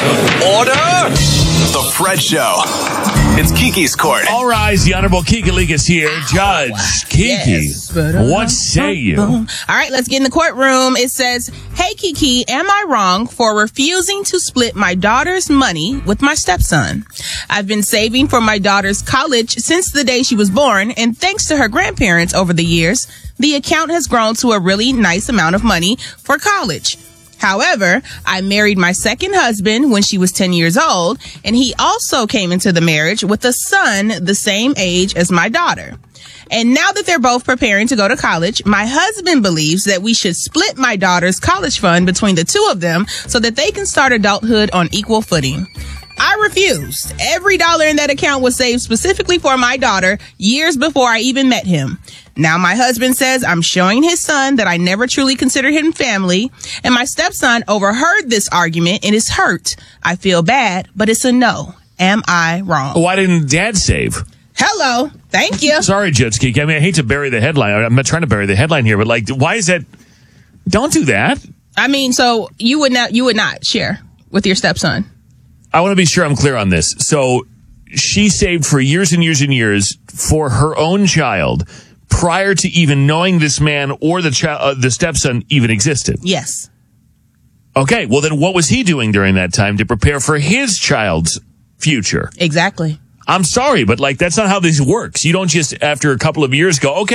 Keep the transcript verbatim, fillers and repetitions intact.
Order! The Fred Show. It's Kiki's Court. All rise, the Honorable Kiki Leak is here. Judge Kiki, Yes. what say you? All right, let's get in the courtroom. It says, hey, Kiki, am I wrong for refusing to split my daughter's money with my stepson? I've been saving for my daughter's college since the day she was born, and thanks to her grandparents over the years, the account has grown to a really nice amount of money for college. However, I married my second husband when she was ten years old, and he also came into the marriage with a son the same age as my daughter. And now that they're both preparing to go to college, my husband believes that we should split my daughter's college fund between the two of them so that they can start adulthood on equal footing. I refused. Every dollar in that account was saved specifically for my daughter years before I even met him. Now my husband says I'm showing his son that I never truly considered him family, and my stepson overheard this argument and is hurt. I feel bad, but it's a no. Am I wrong? Why didn't Dad save? Hello. Thank you. Sorry, Judge Kiki. I mean, I hate to bury the headline. I'm not trying to bury the headline here, but like, why is that? Don't do that. I mean, so you would not, you would not share with your stepson. I want to be sure I'm clear on this. So she saved for years and years and years for her own child prior to even knowing this man or the child, uh, the stepson even existed. Yes. Okay. Well, then what was he doing during that time to prepare for his child's future? Exactly. I'm sorry, but like, that's not how this works. You don't just, after a couple of years, go, okay.